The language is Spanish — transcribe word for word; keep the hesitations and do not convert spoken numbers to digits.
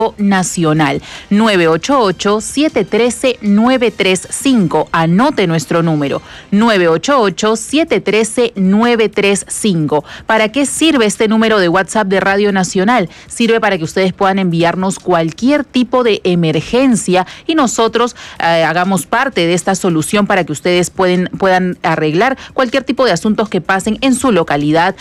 Nacional. nueve ocho ocho, siete uno tres, nueve tres cinco. Anote nuestro número, nueve ocho ocho, siete uno tres, nueve tres cinco. ¿Para qué sirve este número de WhatsApp de Radio Nacional? Sirve para que ustedes puedan enviarnos cualquier tipo de emergencia y nosotros eh, hagamos parte de esta solución para que ustedes pueden, puedan arreglar cualquier tipo de asuntos que pasen en su localidad,